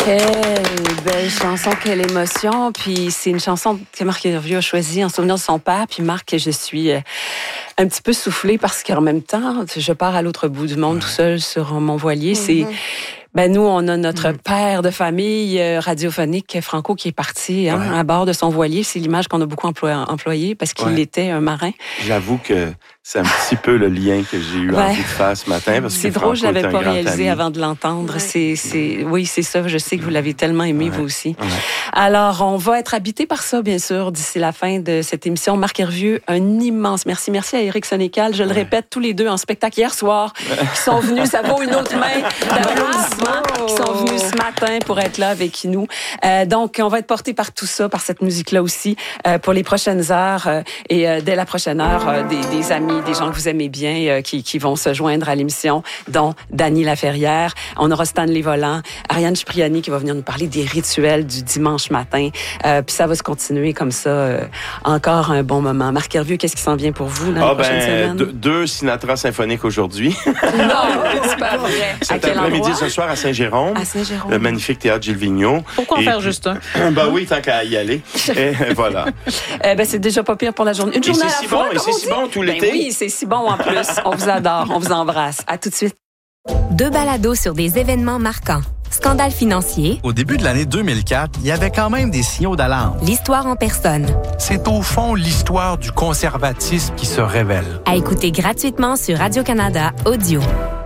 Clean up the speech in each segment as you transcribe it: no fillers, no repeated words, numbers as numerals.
Quelle belle chanson, quelle émotion. Puis c'est une chanson que Marc Hervieux a choisie en souvenir de son père. Puis Marc, je suis un petit peu soufflée parce qu'en même temps, je pars à l'autre bout du monde tout seul sur mon voilier. C'est... nous, on a notre père de famille radiophonique, Franco, qui est parti à bord de son voilier. C'est l'image qu'on a beaucoup employée parce qu'il était un marin. J'avoue que c'est un petit peu le lien que j'ai eu envie de faire ce matin. Parce c'est que drôle, Franco je l'avais pas réalisé ami. avant de l'entendre. Oui, c'est ça. Je sais que vous l'avez tellement aimé, vous aussi. Ouais. Alors, on va être habité par ça, bien sûr, d'ici la fin de cette émission. Marc Hervieux, un immense merci. Merci à Éric Sénécal. Je le répète, tous les deux en spectacle hier soir, qui sont venus. Ça vaut une autre main d'applaudissements, qui sont venus ce matin pour être là avec nous. Donc, on va être porté par tout ça, par cette musique-là aussi, pour les prochaines heures. Et dès la prochaine heure, des amis, des gens que vous aimez bien, qui vont se joindre à l'émission, dont Dany Laferrière. On aura Stanley Volant, Ariane Cipriani qui va venir nous parler des rituels du dimanche matin. Puis ça va se continuer comme ça encore un bon moment. Marc Hervieux, qu'est-ce qui s'en vient pour vous dans les prochaines semaines? Deux Sinatra symphoniques aujourd'hui. Non, c'est pas vrai. Cet après-midi, ce soir, à Saint-Jérôme. À Saint-Jérôme. Le magnifique théâtre Gilles Vigneault. Pourquoi en faire juste un? Oui, tant qu'à y aller. Et voilà. C'est déjà pas pire pour la journée. Une journée à la fois, et c'est si bon tout l'été. Oui, c'est si bon en plus. On vous adore. On vous embrasse. À tout de suite. Deux balados sur des événements marquants. Scandale financier. Au début de l'année 2004, il y avait quand même des signaux d'alarme. L'histoire en personne. C'est au fond l'histoire du conservatisme qui se révèle. À écouter gratuitement sur Radio-Canada Audio.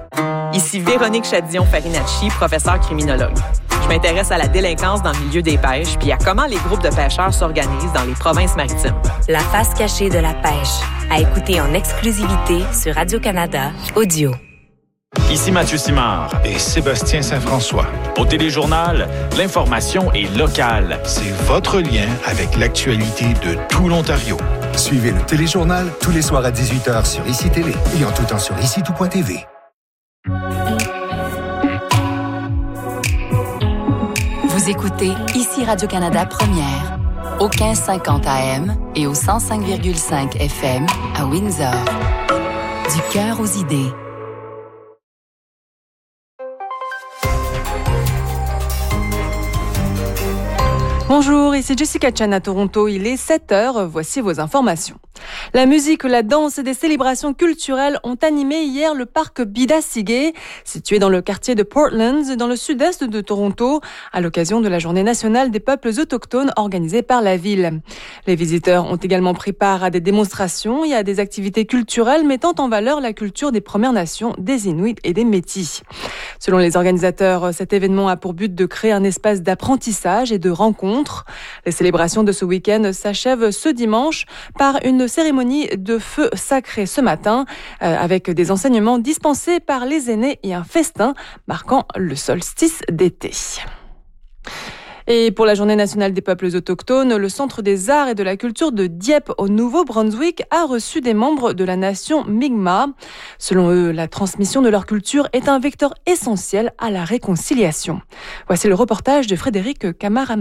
Ici Véronique Chadillon-Farinacci, professeure criminologue. Je m'intéresse à la délinquance dans le milieu des pêches puis à comment les groupes de pêcheurs s'organisent dans les provinces maritimes. La face cachée de la pêche. À écouter en exclusivité sur Radio-Canada Audio. Ici Mathieu Simard et Sébastien Saint-François. Au Téléjournal, l'information est locale. C'est votre lien avec l'actualité de tout l'Ontario. Suivez le Téléjournal tous les soirs à 18h sur ICI Télé et en tout temps sur ICI-tout.tv. Vous écoutez ici Radio-Canada Première, au 1550 AM et au 105,5 FM à Windsor. Du cœur aux idées. Bonjour, ici Jessica Chan à Toronto. Il est 7h, voici vos informations. La musique, la danse et des célébrations culturelles ont animé hier le parc Bidasige, situé dans le quartier de Portlands, dans le sud-est de Toronto, à l'occasion de la Journée nationale des peuples autochtones organisée par la ville. Les visiteurs ont également pris part à des démonstrations et à des activités culturelles mettant en valeur la culture des Premières Nations, des Inuits et des Métis. Selon les organisateurs, cet événement a pour but de créer un espace d'apprentissage et de rencontre. Les célébrations de ce week-end s'achèvent ce dimanche par une cérémonie de feu sacré ce matin, avec des enseignements dispensés par les aînés et un festin marquant le solstice d'été. Et pour la Journée nationale des peuples autochtones, le Centre des arts et de la culture de Dieppe au Nouveau-Brunswick a reçu des membres de la nation Mi'kmaq. Selon eux, la transmission de leur culture est un vecteur essentiel à la réconciliation. Voici le reportage de Frédéric Camaranou.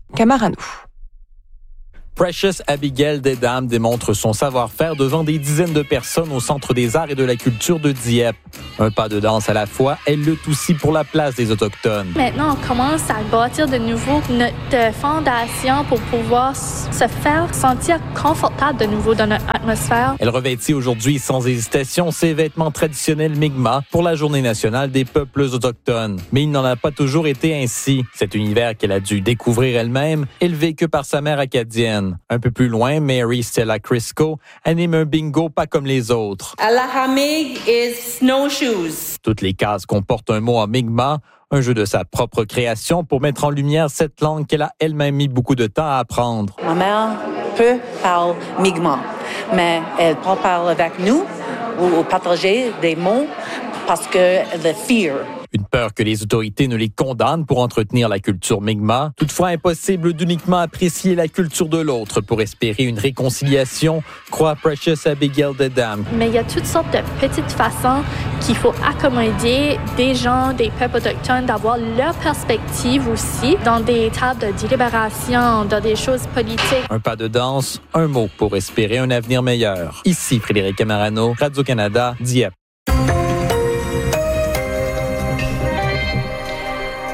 Precious Abigail Dedam démontre son savoir-faire devant des dizaines de personnes au Centre des arts et de la culture de Dieppe. Un pas de danse à la fois, elle lutte aussi pour la place des Autochtones. Maintenant, on commence à bâtir de nouveau notre fondation pour pouvoir se faire sentir confortable de nouveau dans notre atmosphère. Elle revêtit aujourd'hui sans hésitation ses vêtements traditionnels Mi'kmaq pour la Journée nationale des peuples autochtones. Mais il n'en a pas toujours été ainsi. Cet univers qu'elle a dû découvrir elle-même est le vécu par sa mère acadienne. Un peu plus loin, Mary Stella Crisco anime un bingo pas comme les autres. Alahamig is snowshoes. Toutes les cases comportent un mot en Mi'kmaq, un jeu de sa propre création pour mettre en lumière cette langue qu'elle a elle-même mis beaucoup de temps à apprendre. Ma mère peut parler Mi'kmaq, mais elle peut parler avec nous ou partager des mots parce que le fear. Une peur que les autorités ne les condamnent pour entretenir la culture Mi'kmaq. Toutefois, impossible d'uniquement apprécier la culture de l'autre pour espérer une réconciliation, croit Precious Abigail Dedam. Mais il y a toutes sortes de petites façons qu'il faut accommoder des gens, des peuples autochtones, d'avoir leur perspective aussi dans des tables de délibération, dans des choses politiques. Un pas de danse, un mot pour espérer un avenir meilleur. Ici Frédéric Camarano, Radio-Canada, Dieppe.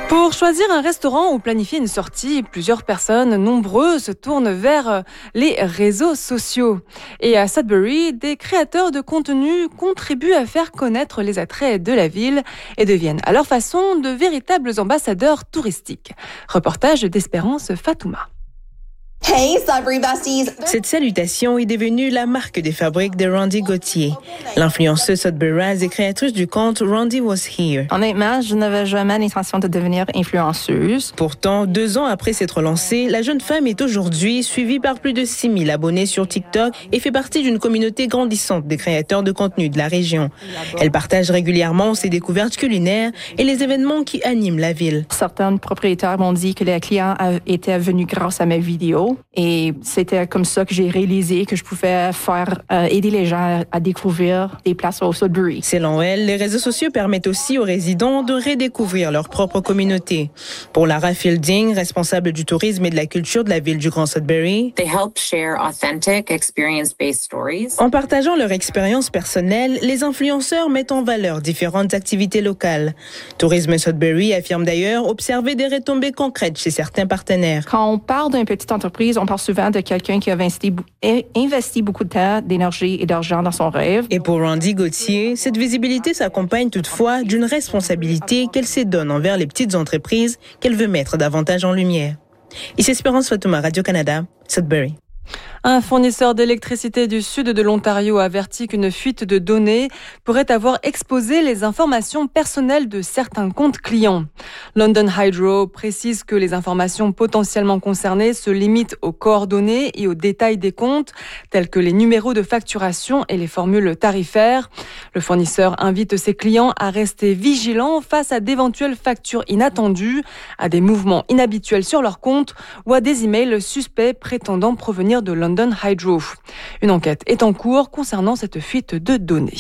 Pour choisir un restaurant ou planifier une sortie, plusieurs personnes nombreuses se tournent vers les réseaux sociaux. Et à Sudbury, des créateurs de contenu contribuent à faire connaître les attraits de la ville et deviennent à leur façon de véritables ambassadeurs touristiques. Reportage d'Espérance Fatouma. Hey Sudbury Besties! Cette salutation est devenue la marque des fabriques de Randy Gauthier. L'influenceuse sudburyraise et créatrice du compte Randy Was Here. Honnêtement, je n'avais jamais l'intention de devenir influenceuse. Pourtant, 2 ans après s'être lancée, la jeune femme est aujourd'hui suivie par plus de 6 000 abonnés sur TikTok et fait partie d'une communauté grandissante de créateurs de contenu de la région. Elle partage régulièrement ses découvertes culinaires et les événements qui animent la ville. Certains propriétaires m'ont dit que les clients étaient venus grâce à mes vidéos. Et c'était comme ça que j'ai réalisé que je pouvais aider les gens à découvrir des places au Sudbury. Selon elle, les réseaux sociaux permettent aussi aux résidents de redécouvrir leur propre communauté. Pour Lara Fielding, responsable du tourisme et de la culture de la ville du Grand Sudbury, en partageant leur expérience personnelle, les influenceurs mettent en valeur différentes activités locales. Tourisme Sudbury affirme d'ailleurs observer des retombées concrètes chez certains partenaires. Quand on parle d'une petite entreprise, on parle souvent de quelqu'un qui a investi beaucoup de temps, d'énergie et d'argent dans son rêve. Et pour Randy Gauthier, cette visibilité s'accompagne toutefois d'une responsabilité qu'elle se donne envers les petites entreprises qu'elle veut mettre davantage en lumière. Ici Espérance Fatouma, Radio-Canada, Sudbury. Un fournisseur d'électricité du sud de l'Ontario avertit qu'une fuite de données pourrait avoir exposé les informations personnelles de certains comptes clients. London Hydro précise que les informations potentiellement concernées se limitent aux coordonnées et aux détails des comptes, tels que les numéros de facturation et les formules tarifaires. Le fournisseur invite ses clients à rester vigilants face à d'éventuelles factures inattendues, à des mouvements inhabituels sur leur compte ou à des emails suspects prétendant provenir de London Hydro. Une enquête est en cours concernant cette fuite de données.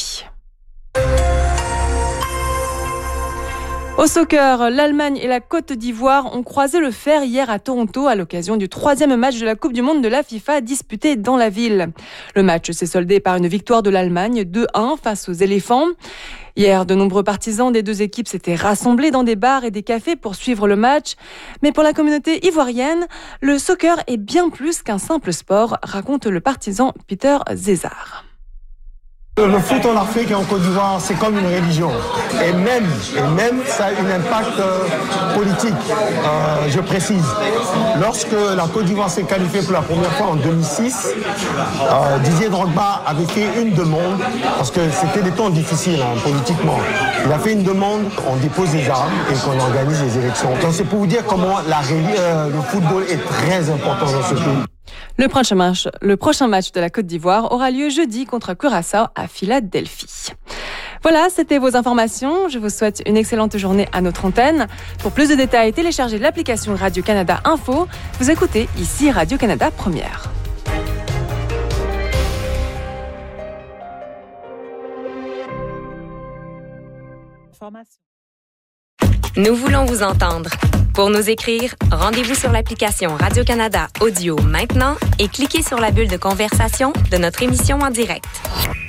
Au soccer, l'Allemagne et la Côte d'Ivoire ont croisé le fer hier à Toronto à l'occasion du 3e match de la Coupe du Monde de la FIFA disputé dans la ville. Le match s'est soldé par une victoire de l'Allemagne 2-1 face aux éléphants. Hier, de nombreux partisans des deux équipes s'étaient rassemblés dans des bars et des cafés pour suivre le match. Mais pour la communauté ivoirienne, le soccer est bien plus qu'un simple sport, raconte le partisan Peter Zézard. Le foot en Afrique et en Côte d'Ivoire, c'est comme une religion. Et même ça a un impact politique, je précise. Lorsque la Côte d'Ivoire s'est qualifiée pour la première fois en 2006, Didier Drogba avait fait une demande, parce que c'était des temps difficiles politiquement. Il a fait une demande, on dépose les armes et qu'on organise les élections. Donc c'est pour vous dire comment le football est très important dans ce pays. Le prochain match de la Côte d'Ivoire aura lieu jeudi contre Curaçao à Philadelphie. Voilà, c'était vos informations. Je vous souhaite une excellente journée à notre antenne. Pour plus de détails, téléchargez l'application Radio-Canada Info. Vous écoutez ici Radio-Canada Première. Nous voulons vous entendre. Pour nous écrire, rendez-vous sur l'application Radio-Canada Audio maintenant et cliquez sur la bulle de conversation de notre émission en direct.